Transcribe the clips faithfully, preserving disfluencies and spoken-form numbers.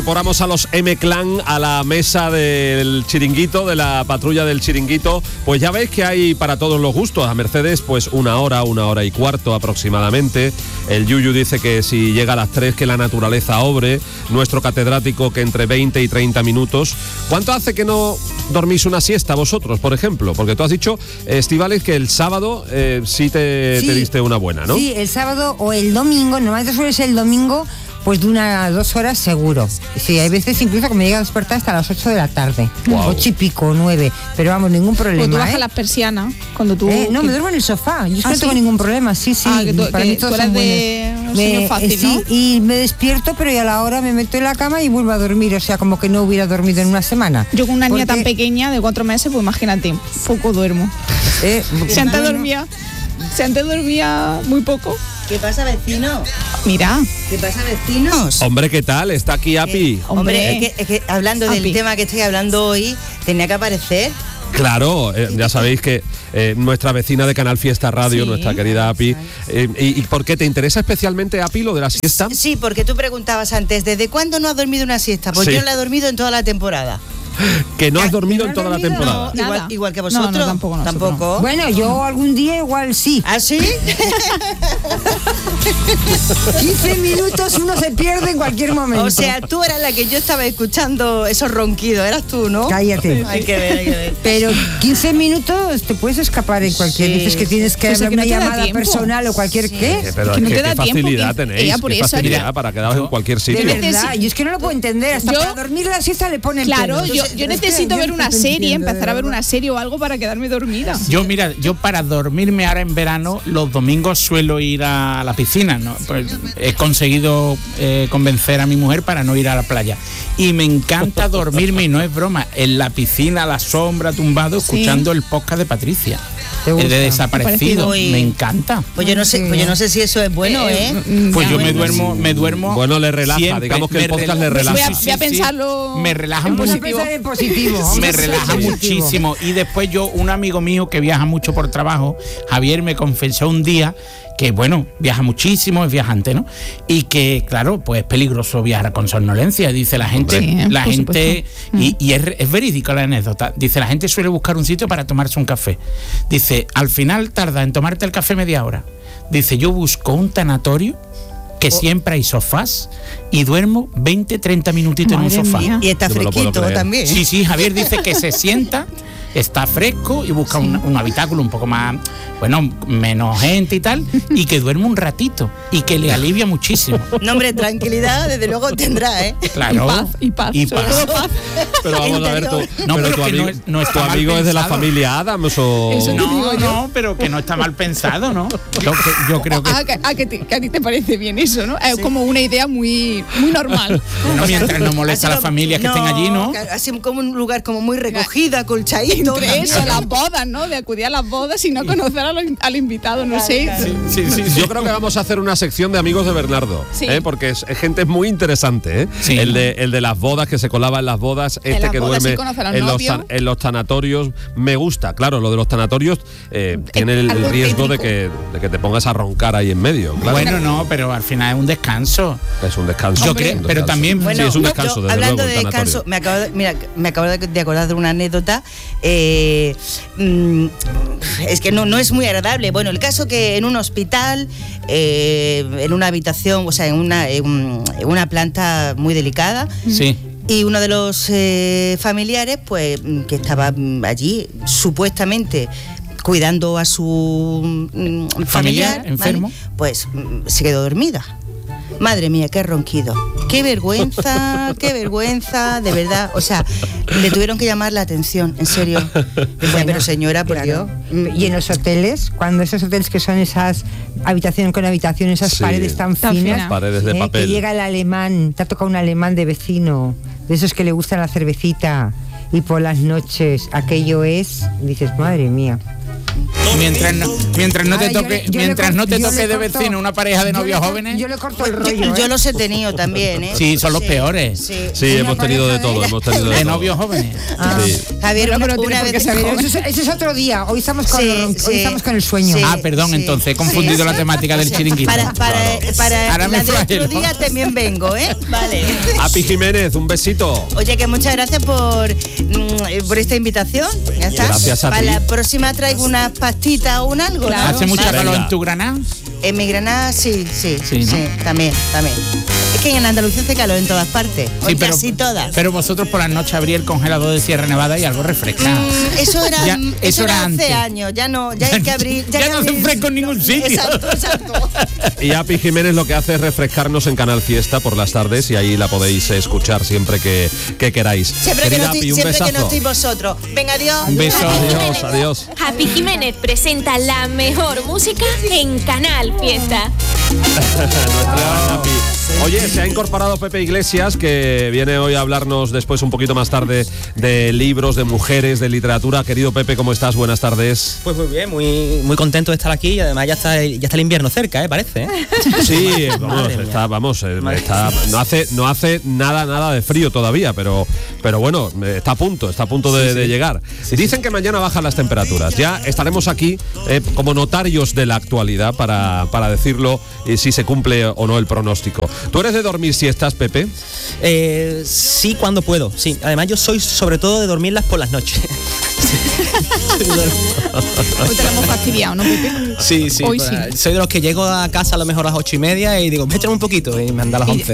Incorporamos a los M-Clan a la mesa del chiringuito, de la patrulla del chiringuito. Pues ya veis que hay para todos los gustos. A Mercedes, pues una hora, una hora y cuarto aproximadamente. El Yuyu dice que si llega a las tres, que la naturaleza obre. Nuestro catedrático que entre veinte y treinta minutos. ¿Cuánto hace que no dormís una siesta vosotros, por ejemplo? Porque tú has dicho, Estíbaliz, que el sábado eh, sí, te, sí te diste una buena, ¿no? Sí, el sábado o el domingo, normalmente suele ser el domingo, pues de una a dos horas seguro. Sí, hay veces incluso que me llega a despertar hasta las ocho de la tarde. Wow. Ocho y pico, nueve. Pero vamos, ningún problema. Pues tú bajas ¿eh? las persianas cuando tú... Eh, no, que... me duermo en el sofá. Yo es que ¿Ah, no tengo sí? ningún problema. Sí, sí. Ah, que tú, para que mí todos tú eres son de buenos. un sueño fácil, eh, sí, ¿no? y me despierto, pero ya a la hora me meto en la cama y vuelvo a dormir. O sea, como que no hubiera dormido en una semana. Yo con una niña Porque, tan pequeña, de cuatro meses, pues imagínate, poco duermo. Eh, Si antes bueno, dormía, si antes dormía muy poco. ¿Qué pasa, vecino? Mira, ¿Qué pasa, vecinos? Hombre, ¿qué tal? Está aquí Api. Eh, hombre, Hombre. es que, es que hablando del Api. tema que estoy hablando hoy, tenía que aparecer. Claro, eh, ya sabéis que eh, nuestra vecina de Canal Fiesta Radio, Sí. nuestra querida Api, eh, y, ¿y por qué te interesa especialmente, Api, lo de la siesta? Sí, porque tú preguntabas antes, ¿desde cuándo no has dormido una siesta? Pues Sí. yo la he dormido en toda la temporada. Que no has dormido ¿no en has toda la dormido? temporada. Nada. Igual, igual que No, vosotros. no, tampoco nosotros. Tampoco. Bueno, yo algún día igual sí. ¿Ah, sí? quince minutos uno se pierde en cualquier momento. O sea, tú eras la que yo estaba escuchando esos ronquidos, eras tú, ¿no? Cállate. Hay que ver, hay que ver. Pero quince minutos te puedes escapar en cualquier. Sí. Dices que tienes que Pues es hablar que no una te da llamada tiempo. personal o cualquier Sí. qué. Eh, pero que es no que te qué da tiempo, facilidad que- tenéis, ella por qué eso- facilidad Mira, para quedaros en cualquier De sitio. necesito- verdad, yo es que no lo puedo entender. Hasta Yo- para dormir la siesta le ponen claro, pelos. yo, Es yo que necesito yo ver no una te serie, entiendo, de empezar a ver verdad. una serie o algo para quedarme dormida. Yo, mira, yo para dormirme ahora en verano, los domingos suelo ir a la piscina, ¿no? Pues he conseguido eh, convencer a mi mujer para no ir a la playa. Y me encanta dormirme, y no es broma, en la piscina, a la sombra, tumbado, escuchando el podcast de Patricia. ¿Te El gusta? de Desaparecido. Parecido. Me encanta. Pues yo no sé, pues yo no sé si eso es bueno, ¿eh? Pues yo me bueno, duermo, me duermo. Bueno, le relaja, siempre, digamos que el me podcast rela- le relaja. Voy a, Sí, sí, voy a sí. pensarlo Me relaja en mucho. Vamos a positivo. pensar en positivo. Me Sí, relaja positivo. muchísimo. Y después yo, un amigo mío que viaja mucho por trabajo, Javier, me confesó un día que, bueno, viaja muchísimo, es viajante, ¿no? Y que, claro, pues es peligroso viajar con somnolencia. Dice la gente, Sí, la por gente, y, y es, es verídico la anécdota. Dice, la gente suele buscar un sitio para tomarse un café. Dice, al final tarda en tomarte el café media hora. Dice, yo busco un tanatorio que siempre hay sofás y duermo veinte, treinta minutitos Madre en un sofá. mía. Y está Yo me lo puedo fresquito creer. también. Sí, sí, Javier dice que se sienta, está fresco y busca un, un habitáculo un poco más, bueno, menos gente y tal, y que duerme un ratito y que le alivia muchísimo. No, hombre, tranquilidad, desde luego tendrá, ¿eh? Claro. Y paz, y paz, Y sobre paz. todo paz. Pero vamos a ver, tú, No, pero pero tu que amigo, no es- no está tu mal amigo es de la pensado. familia Adams o... Eso no. No, no, pero que no está mal pensado, ¿no? Yo, que- yo creo que, Ah, que, ah, que, te- que a ti te parece bien eso, ¿no? Es como una idea muy, muy normal. bueno, mientras no molesta a las Así familias que como- estén allí, ¿no? claro, así como un lugar como muy recogido, acolchadito. Entre eso, las bodas, ¿no? De acudir a las bodas y no conocer a los- al invitado, no sé. Sí, sí, sí. Yo creo que vamos a hacer una sección de amigos de Bernardo, Sí. ¿eh? Porque es, es gente muy interesante, ¿eh? Sí. El, de, el de las bodas, que se colaba en las bodas, este las que bodas duerme sí conoce a los en, los novios. tan- en los tanatorios. Me gusta, claro, lo de los tanatorios eh, tiene el, el algo riesgo de tétrico. que, de que te pongas a roncar ahí en medio. Claro. Bueno, no, pero al final es un descanso. Es un descanso. Yo es creo- un pero descanso. también- Bueno, sí, es un yo, descanso, desde hablando luego, de el tanatorio. descanso, me acabo de, mira, me acabo de de acordar de una anécdota. eh, mm, es que no, no es muy agradable. Bueno, el caso que en un hospital, eh, en una habitación, o sea, en una, en un- en una planta muy delicada, Sí. y uno de los eh, familiares, pues, mm, que estaba mm, allí, supuestamente cuidando a su mm, familiar, Familiar, ¿vale? enfermo. Pues mm, se quedó dormida. Madre mía, qué ronquido. Qué vergüenza, qué vergüenza, de verdad. O sea, le tuvieron que llamar la atención, en serio. Decía, pero señora, por Claro. Dios. Y en los hoteles, cuando esos hoteles que son esas habitación con habitación, esas Sí. paredes tan Tan finas, finas. Paredes de eh, papel. que llega el alemán, te ha tocado un alemán de vecino, de esos que le gustan la cervecita, y por las noches aquello es, dices, madre mía. Mientras no, mientras no te Ay, yo toque, le- yo le mientras cor- no te yo toque le de corto- vecino una pareja de yo novios le cor- jóvenes. Yo le corto el rollo. Yo, ¿eh? yo los he tenido también, ¿eh? Sí, son los Sí, peores. Sí. Sí, Una hemos tenido de pareja todo, de- hemos tenido de De todo. novios jóvenes. Ah. Sí. Javier, Bueno, una, pero tiene una por vez qué saber Pero eso, es, eso es otro día. Hoy estamos con, Sí, hoy sí. estamos con el sueño. Sí. Ah, perdón, entonces he confundido sí. la temática del chiringuito. Para, para, para Ahora me la de otro flagelo. día también vengo, ¿eh? Vale. Api Jiménez, un besito. Oye, que muchas gracias por, mm, por esta invitación. Ya está. Gracias a Para ti. la próxima traigo unas pastitas o un algo, ¿no? ¿Hace mucha Venga. calor en tu Granada? En mi Granada, sí, sí, Sí, sí, ¿no? también, también. Es que en Andalucía hace calor en todas partes, o casi todas. Pero vosotros por las noches abrí el congelador de Sierra Nevada y algo refresca. Mm, Eso era, Ya, eso eso era era hace antes. años, ya no, ya hay que abrir. Ya hay no que hace abrir- fresco en ningún sitio. Exacto, exacto. Y Api Jiménez lo que hace es refrescarnos en Canal Fiesta por las tardes y ahí la podéis escuchar siempre que, que queráis. Siempre, que no, Querida estoy, Api, un siempre que no besazo. estoy vosotros. Venga, adiós. Un beso. Adiós, adiós. Happy Jiménez presenta la mejor música en Canal Fiesta. Nuestra Api. Oye, se ha incorporado Pepe Iglesias, que viene hoy a hablarnos después un poquito más tarde de libros, de mujeres, de literatura. Querido Pepe, ¿cómo estás? Buenas tardes. Pues muy bien, muy, muy contento de estar aquí y además ya está, ya está el invierno cerca, ¿eh? Parece, ¿eh? Sí, vamos, Madre mía. está, vamos, eh, Madre está, no hace, no hace nada, nada de frío todavía, pero, pero bueno, eh, está a punto, está a punto de, de llegar. Dicen que mañana bajan las temperaturas. Ya estaremos aquí eh, como notarios de la actualidad para, para decirlo eh, si se cumple o no el pronóstico. ¿Tú eres de dormir siestas, Pepe? Eh, sí, cuando puedo, sí. Además yo soy sobre todo de dormirlas por las noches. Hoy te lo hemos fastidiado, ¿no, Pepe? Sí, sí. Hoy pues, sí. Soy de los que llego a casa a lo mejor a las ocho y media y digo, échame un poquito y me anda a las once.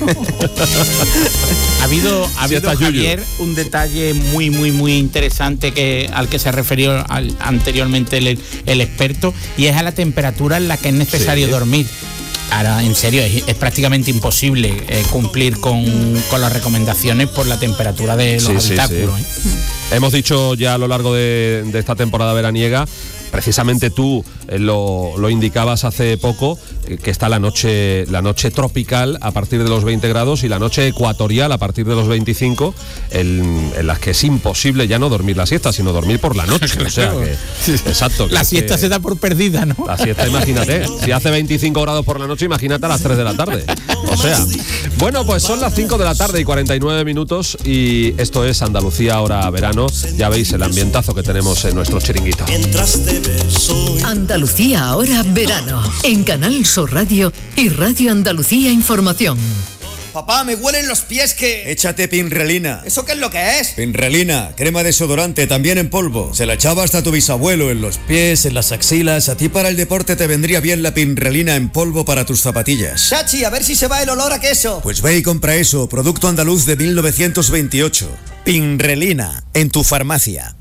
Ha habido, ha habido está Yuyu. Javier, un detalle muy, muy, muy interesante que, al que se refirió al- anteriormente el, el experto, y es a la temperatura en la que es necesario Sí. dormir. Ahora, en serio, es, es prácticamente imposible eh, cumplir con, con las recomendaciones por la temperatura de los Sí, sí, habitáculos. sí. ¿eh? Hemos dicho ya a lo largo de, de esta temporada veraniega, precisamente tú eh, lo, lo indicabas hace poco, eh, que está la noche, la noche tropical a partir de los veinte grados y la noche ecuatorial a partir de los veinticinco, en, en las que es imposible ya no dormir la siesta, sino dormir por la noche. O sea que, exacto. que La es siesta que- se da por perdida, ¿no? La siesta, imagínate. Si hace veinticinco grados por la noche, imagínate a las tres de la tarde. O sea. Bueno, pues son las cinco de la tarde y cuarenta y nueve minutos y esto es Andalucía ahora verano. Ya veis el ambientazo que tenemos en nuestro chiringuito. Andalucía ahora verano. En Canal Sur Radio y Radio Andalucía Información. Papá, me huelen los pies que... Échate Pinrelina. ¿Eso qué es lo que es? Pinrelina, crema desodorante, también en polvo. Se la echaba hasta tu bisabuelo en los pies, en las axilas. A ti para el deporte te vendría bien la Pinrelina en polvo para tus zapatillas. Chachi, a ver si se va el olor a queso. Pues ve y compra eso, producto andaluz de mil novecientos veintiocho. Pinrelina, en tu farmacia.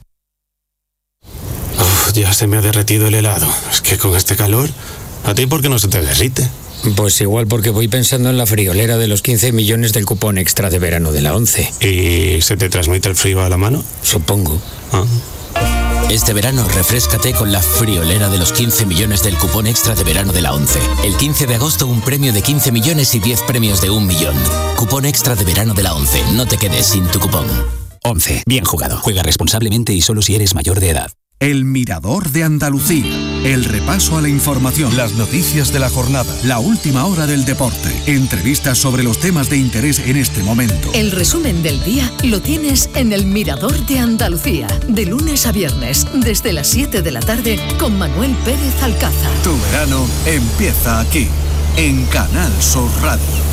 Uf, ya se me ha derretido el helado. Es que con este calor, ¿a ti por qué no se te derrite? Pues igual porque voy pensando en la friolera de los quince millones del cupón extra de verano de la once. ¿Y se te transmite el frío a la mano? Supongo. Ah. Este verano refréscate con la friolera de los quince millones del cupón extra de verano de la once. El quince de agosto un premio de quince millones y diez premios de un millón. Cupón extra de verano de la once. No te quedes sin tu cupón. once. Bien jugado. Juega responsablemente y solo si eres mayor de edad. El Mirador de Andalucía. El repaso a la información, las noticias de la jornada, la última hora del deporte, entrevistas sobre los temas de interés en este momento. El resumen del día lo tienes en El Mirador de Andalucía. De lunes a viernes, desde las siete de la tarde, con Manuel Pérez Alcázar. Tu verano empieza aquí, en Canal Sur Radio.